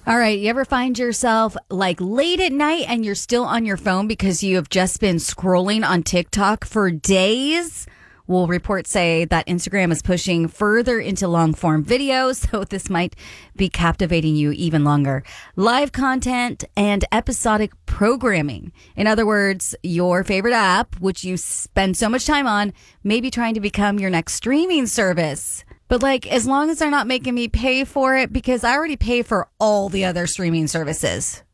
All right. You ever find yourself like late at night and you're still on your phone because you have just been scrolling on TikTok for days? Well, reports say that Instagram is pushing further into long form videos, so this might be captivating you even longer. Live content and episodic programming. In other words, your favorite app, which you spend so much time on, may be trying to become your next streaming service. But as long as they're not making me pay for it, because I already pay for all the other streaming services.